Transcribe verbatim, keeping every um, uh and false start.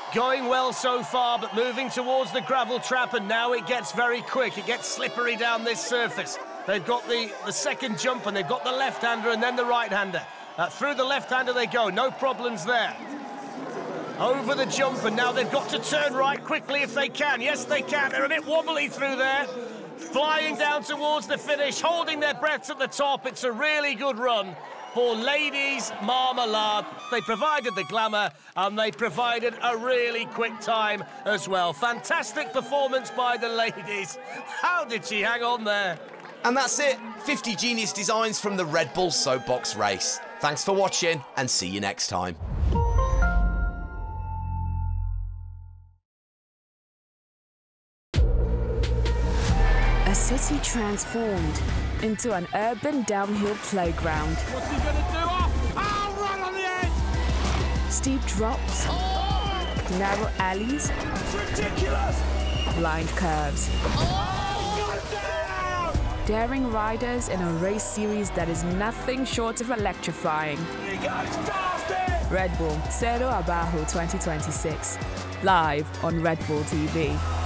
Going well so far, but moving towards the gravel trap, and now it gets very quick. It gets slippery down this surface. They've got the, the second jump, and they've got the left-hander and then the right-hander. Uh, through the left-hander they go, no problems there. Over the jump, and now they've got to turn right quickly if they can. Yes, they can. They're a bit wobbly through there. Flying down towards the finish, holding their breaths at the top. It's a really good run for Ladies Marmalade. They provided the glamour, and they provided a really quick time as well. Fantastic performance by the ladies. How did she hang on there? And that's it. fifty genius designs from the Red Bull Soapbox race. Thanks for watching, and see you next time. A city transformed into an urban downhill playground. What's he gonna do? Oh, oh right on the edge! Steep drops, Oh! narrow alleys, It's ridiculous! blind curves. Oh! Got down! Daring riders in a race series that is nothing short of electrifying. He goes fast! Red Bull Cerro Abajo twenty twenty-six, live on Red Bull T V.